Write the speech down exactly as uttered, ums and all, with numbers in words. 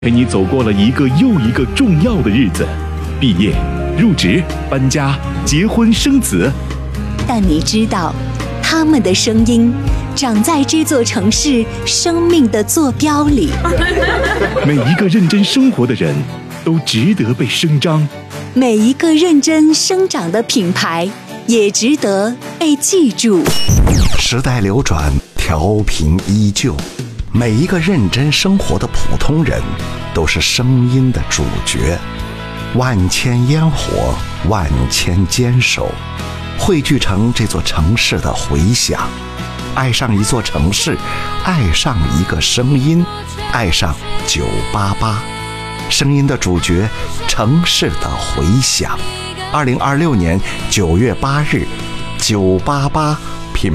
陪你走过了一个又一个重要的日子，毕业、入职、搬家、结婚、生子。 但你知道，他们的声音长在这座城市生命的坐标里。 每一个认真生活的人，都值得被声张； 每一个认真生长的品牌，也值得被记住。 时代流转，调频依旧。每一个认真生活的普通人，都是声音的主角。万千烟火，万千坚守，汇聚成这座城市的回响。爱上一座城市，爱上一个声音，爱上九八八，声音的主角，城市的回响。二零二六年九月八日，九八八。